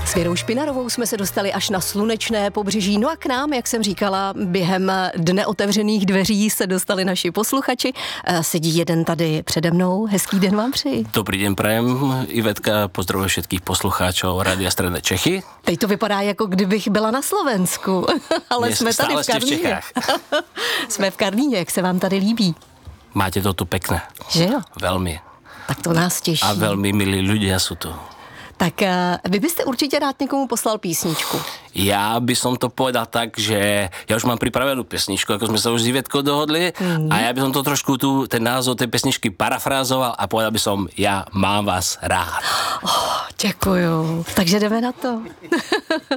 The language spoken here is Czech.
S Věrou Špinarovou jsme se dostali až na slunečné pobřeží. No a k nám, jak jsem říkala, během dne otevřených dveří se dostali naši posluchači. Sedí jeden tady přede mnou. Hezký den vám přeji. Dobrý den prajem, Ivetka, pozdravuji všetkých poslucháčov Rádia Stredné Čechy. Teď to vypadá, jako kdybych byla na Slovensku, ale jsme tady v Karlíně. Jsme v Karlíně, jak se vám tady líbí? Máte to tu pekné. Že jo? Veľmi. Tak to nás těší. A veľmi milí ľudia sú tu. Tak vy byste určitě rád někomu poslal písničku. Ja by som to povedal tak, že ja už mám pripravenú pesničku, ako sme sa už s Ivetkou dohodli, a ja by som to trošku ten názov tej pesničky parafrázoval a povedal by som, ja mám vás rád. Děkuju. Takže jdeme na to.